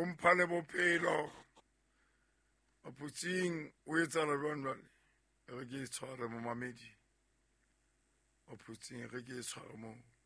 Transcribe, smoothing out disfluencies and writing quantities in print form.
mpha le bophelo Maphutsing o etsala jwang jwale re ke e tshware mo mamedi Maphutsing re ke e tshware mo